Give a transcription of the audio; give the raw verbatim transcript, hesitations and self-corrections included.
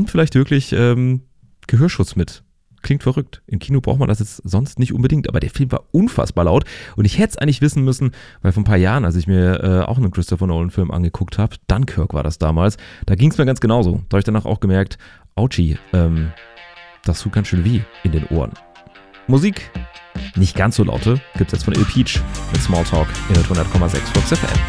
nimmt vielleicht wirklich ähm, Gehörschutz mit. Klingt verrückt. Im Kino braucht man das jetzt sonst nicht unbedingt, aber der Film war unfassbar laut und ich hätte es eigentlich wissen müssen, weil vor ein paar Jahren, als ich mir äh, auch einen Christopher Nolan-Film angeguckt habe, Dunkirk war das damals, da ging es mir ganz genauso. Da habe ich danach auch gemerkt, Autschi, ähm, das tut ganz schön weh in den Ohren. Musik, nicht ganz so laute, gibt es jetzt von Il Peach mit Smalltalk in hundert Komma sechs Fox F M.